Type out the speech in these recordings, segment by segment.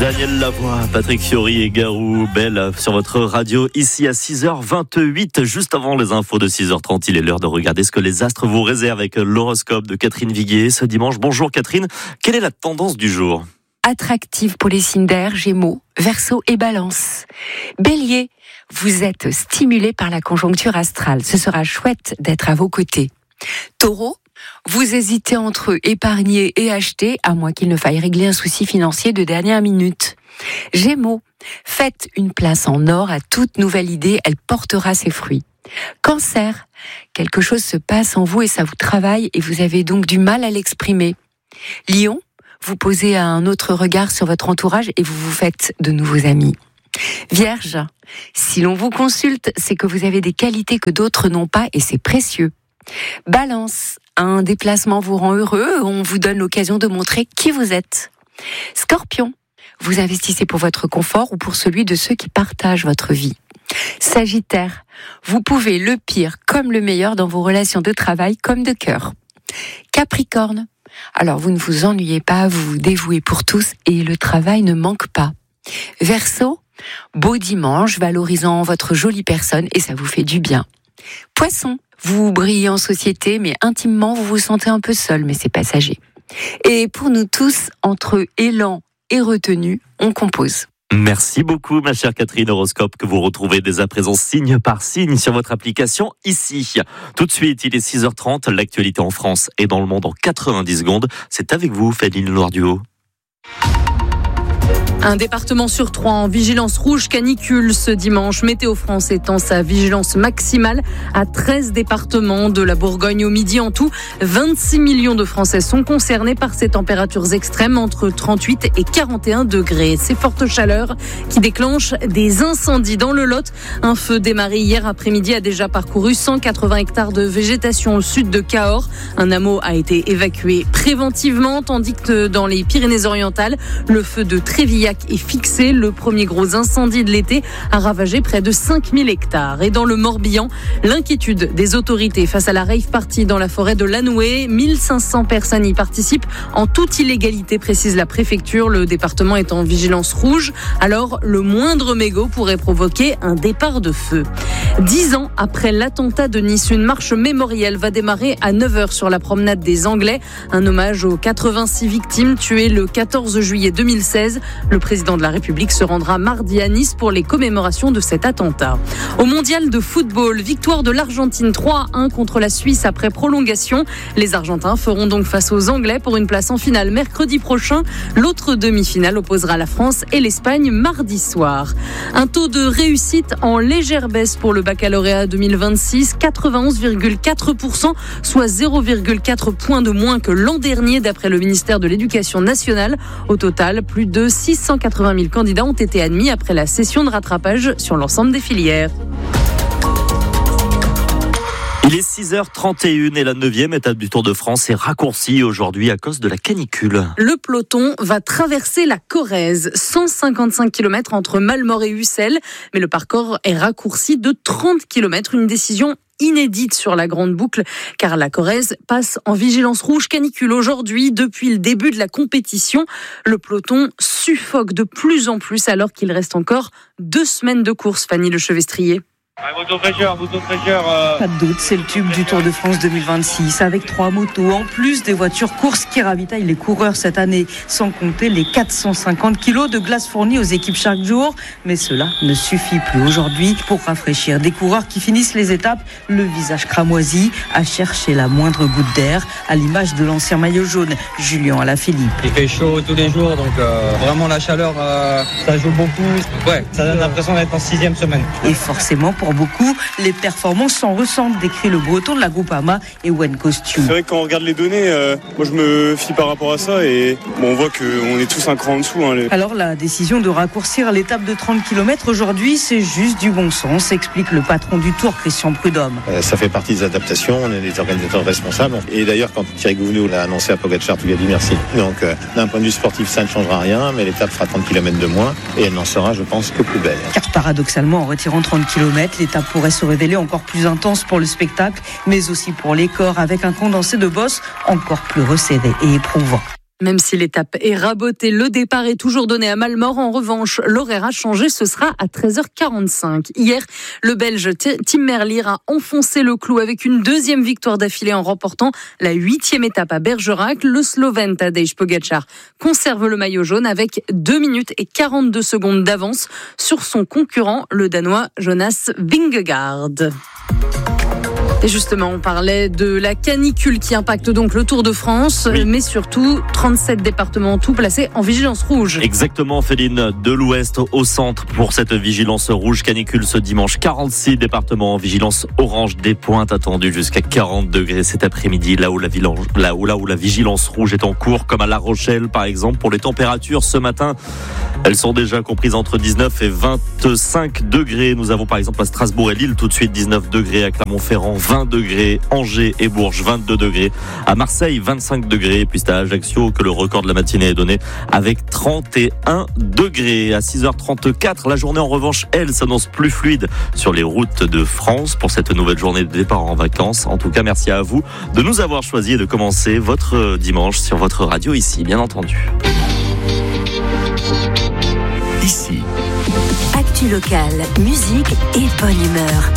Daniel Lavoie, Patrick Fiori et Garou Belle sur votre radio ici à 6h28. Juste avant les infos de 6h30, il est l'heure de regarder ce que les astres vous réservent avec l'horoscope de Catherine Viguier ce dimanche. Bonjour Catherine, quelle est la tendance du jour ? Attractive pour les signes d'air, Gémeaux, Verseau et Balance. Bélier, vous êtes stimulé par la conjoncture astrale. Ce sera chouette d'être à vos côtés. Taureau, vous hésitez entre épargner et acheter, à moins qu'il ne faille régler un souci financier de dernière minute. Gémeaux, faites une place en or à toute nouvelle idée, elle portera ses fruits. Cancer, quelque chose se passe en vous et ça vous travaille et vous avez donc du mal à l'exprimer. Lion, vous posez un autre regard sur votre entourage et vous vous faites de nouveaux amis. Vierge, si l'on vous consulte, c'est que vous avez des qualités que d'autres n'ont pas et c'est précieux. Balance, un déplacement vous rend heureux, on vous donne l'occasion de montrer qui vous êtes. Scorpion, vous investissez pour votre confort ou pour celui de ceux qui partagent votre vie. Sagittaire, vous pouvez le pire comme le meilleur dans vos relations de travail comme de cœur. Capricorne, alors vous ne vous ennuyez pas, vous vous dévouez pour tous et le travail ne manque pas. Verseau, beau dimanche valorisant votre jolie personne et ça vous fait du bien. Poisson, vous brillez en société, mais intimement, vous vous sentez un peu seul, mais c'est passager. Et pour nous tous, entre élan et retenue, on compose. Merci beaucoup ma chère Catherine, horoscope que vous retrouvez dès à présent signe par signe sur votre application ici. Tout de suite, il est 6h30, l'actualité en France et dans le monde en 90 secondes. C'est avec vous, Fanny Loire-Duhaut. Un département sur 3 en vigilance rouge canicule ce dimanche. Météo France étend sa vigilance maximale à 13 départements de la Bourgogne au Midi. En tout, 26 millions de Français sont concernés par ces températures extrêmes entre 38 et 41 degrés. Ces fortes chaleurs qui déclenchent des incendies dans le Lot. Un feu démarré hier après-midi a déjà parcouru 180 hectares de végétation au sud de Cahors. Un hameau a été évacué préventivement, tandis que dans les Pyrénées-Orientales, le feu de Trévillac est fixé. Le premier gros incendie de l'été a ravagé près de 5000 hectares. Et dans le Morbihan, l'inquiétude des autorités face à la rave party dans la forêt de Lanoué. 1500 personnes y participent en toute illégalité, précise la préfecture. Le département est en vigilance rouge. Alors, le moindre mégot pourrait provoquer un départ de feu. 10 ans après l'attentat de Nice, une marche mémorielle va démarrer à 9h sur la promenade des Anglais. Un hommage aux 86 victimes tuées le 14 juillet 2016. Le président de la République se rendra mardi à Nice pour les commémorations de cet attentat. Au mondial de football, victoire de l'Argentine 3-1 contre la Suisse après prolongation. Les Argentins feront donc face aux Anglais pour une place en finale mercredi prochain. L'autre demi-finale opposera la France et l'Espagne mardi soir. Un taux de réussite en légère baisse pour le baccalauréat 2026, 91,4%, soit 0,4 points de moins que l'an dernier d'après le ministère de l'Éducation nationale. Au total, plus de 680 000 candidats ont été admis après la session de rattrapage sur l'ensemble des filières. Il est 6h31 et la 9e étape du Tour de France est raccourcie aujourd'hui à cause de la canicule. Le peloton va traverser la Corrèze, 155 km entre Malmort et Ussel, mais le parcours est raccourci de 30 km, une décision inédite sur la grande boucle, car la Corrèze passe en vigilance rouge canicule aujourd'hui. Depuis le début de la compétition, le peloton suffoque de plus en plus alors qu'il reste encore 2 semaines de course. Fanny Lechevestrier. Moto fraîcheur. Pas de doute, c'est le tube du Tour de France 2026 avec 3 motos en plus des voitures courses qui ravitaillent les coureurs cette année, sans compter les 450 kilos de glace fournis aux équipes chaque jour. Mais cela ne suffit plus aujourd'hui pour rafraîchir des coureurs qui finissent les étapes, le visage cramoisi, à chercher la moindre goutte d'air, à l'image de l'ancien maillot jaune, Julien Alaphilippe. Il fait chaud tous les jours, donc vraiment la chaleur, ça joue beaucoup. Ouais, ça donne l'impression d'être en 6e semaine. Et forcément, pour beaucoup, les performances s'en ressentent, décrit le breton de la Groupama et One Costume. C'est vrai que quand on regarde les données, moi je me fie par rapport à ça et on voit qu'on est tous un cran en dessous. Alors la décision de raccourcir l'étape de 30 km aujourd'hui, c'est juste du bon sens, explique le patron du Tour, Christian Prudhomme. Ça fait partie des adaptations, on est des organisateurs responsables. Et d'ailleurs, quand Thierry Gouvenou l'a annoncé à Pogacar, tout lui a dit merci. Donc d'un point de vue sportif, ça ne changera rien, mais l'étape fera 30 km de moins et elle n'en sera, je pense, que plus belle. Car paradoxalement, en retirant 30 km, l'étape pourrait se révéler encore plus intense pour le spectacle, mais aussi pour les corps, avec un condensé de bosses encore plus resserré et éprouvant. Même si l'étape est rabotée, le départ est toujours donné à Malmort. En revanche, l'horaire a changé, ce sera à 13h45. Hier, le Belge Tim Merlier a enfoncé le clou avec une deuxième victoire d'affilée en remportant la 8e étape à Bergerac. Le Slovène Tadej Pogačar conserve le maillot jaune avec 2 minutes et 42 secondes d'avance sur son concurrent, le Danois Jonas Vingegaard. Et justement, on parlait de la canicule qui impacte donc le Tour de France, oui. Mais surtout 37 départements tout placés en vigilance rouge. Exactement, Féline, de l'ouest au centre pour cette vigilance rouge canicule ce dimanche. 46 départements en vigilance orange, des pointes attendues jusqu'à 40 degrés cet après-midi, là où la vigilance rouge est en cours, comme à La Rochelle par exemple. Pour les températures ce matin, elles sont déjà comprises entre 19 et 25 degrés. Nous avons par exemple à Strasbourg et Lille tout de suite 19 degrés, à Clermont-Ferrand 20 degrés, Angers et Bourges 22 degrés, à Marseille 25 degrés, et puis c'est à Ajaccio que le record de la matinée est donné avec 31 degrés. À 6h34, la journée en revanche, elle s'annonce plus fluide sur les routes de France pour cette nouvelle journée de départ en vacances. En tout cas, merci à vous de nous avoir choisi et de commencer votre dimanche sur votre radio ici, bien entendu. Ici. Actu locale, musique et bonne humeur.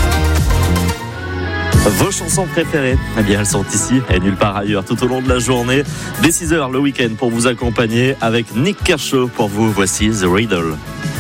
Vos chansons préférées, eh bien elles sont ici et nulle part ailleurs tout au long de la journée. Dès 6h le week-end pour vous accompagner avec Nick Kershaw pour vous. Voici The Riddle.